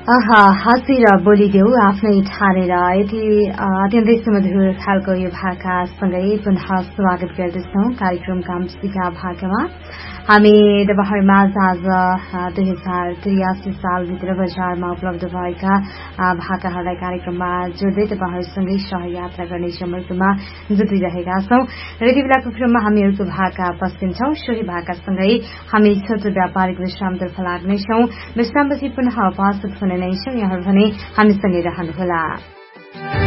हाँसेर बोलिदेऊ आफ्नै ठानेर यति अत्यन्तै सुमधुर खालको यो भाकासँगै पुनः स्वागत गर्दछौं कार्यक्रम कामसिका भाकामा। हामी तपाईहरुमाझ आज 2083 सालभित्र बजारमा उपलब्ध भएका भाकाहरूलाई कार्यक्रममा जोड्दै तपाईहरुसँगै सहयात्रा गर्ने समयमा जुटिरहेका छौं र यति बेलाको क्रममा हामीहरूको भाका पस्किन्छौं। सोही भाकासँगै हामी छोटो व्यापारिक विश्रामतर्फ लाग्नेछौं। विश्रामपछि पुनः उपस्थित हुने नै छौं। यहाँहरु भने हामीसँगै रहनुहोला।